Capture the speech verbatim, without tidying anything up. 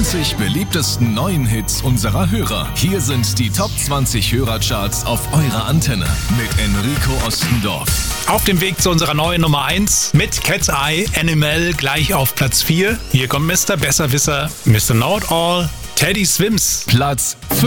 zwanzig beliebtesten neuen Hits unserer Hörer. Hier sind die Top zwanzig Hörercharts auf eurer Antenne mit Enrico Ostendorf. Auf dem Weg zu unserer neuen Nummer eins mit Cat's Eye, Animal gleich auf Platz vier. Hier kommt Mister Besserwisser, Mister Know-It-All, Teddy Swims. Platz fünf.